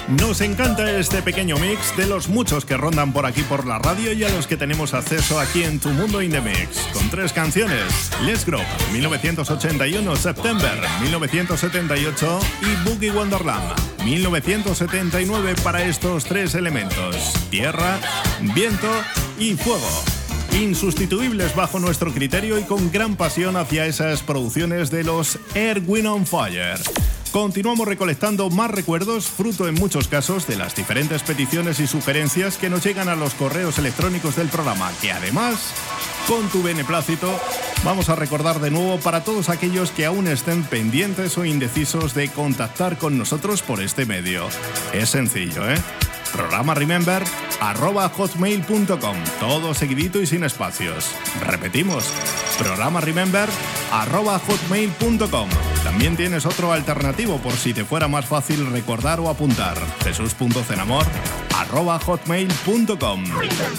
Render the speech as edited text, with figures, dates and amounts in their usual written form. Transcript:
Nos encanta este pequeño mix de los muchos que rondan por aquí por la radio y a los que tenemos acceso aquí en Tu Mundo in the Mix, con 3 canciones: Let's Grow, 1981, September, 1978 y Boogie Wonderland, 1979, para estos 3 elementos: tierra, viento y fuego. Insustituibles bajo nuestro criterio y con gran pasión hacia esas producciones de los Earth, Wind & Fire. Continuamos recolectando más recuerdos, fruto en muchos casos de las diferentes peticiones y sugerencias que nos llegan a los correos electrónicos del programa, que además, con tu beneplácito, vamos a recordar de nuevo para todos aquellos que aún estén pendientes o indecisos de contactar con nosotros por este medio. Es sencillo, Programa Remember @hotmail.com, todo seguidito y sin espacios. Repetimos, Programa Remember @hotmail.com. También tienes otro alternativo por si te fuera más fácil recordar o apuntar: jesus.cenamor @hotmail.com.